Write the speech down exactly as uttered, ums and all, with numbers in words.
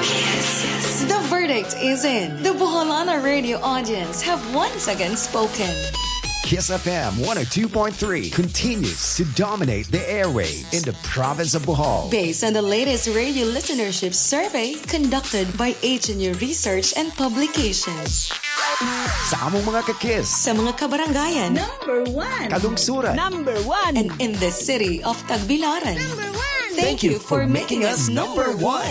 The verdict is in. The Boholana radio audience have once again spoken. Kiss F M one oh two point three continues to dominate the airwaves in the province of Bohol. Based on the latest radio listenership survey conducted by H N U Research and Publications. Sa among mga kakiss. Sa mga kabarangayan. Number one. Kalungsuran. Number one. And in the city of Tagbilaran. Number one. Thank, Thank you for making us number one.